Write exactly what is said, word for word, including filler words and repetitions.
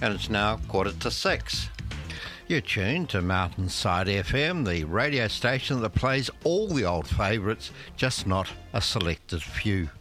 and it's now quarter to six. You're tuned to Mountainside F M, the radio station that plays all the old favourites, just not a selected few.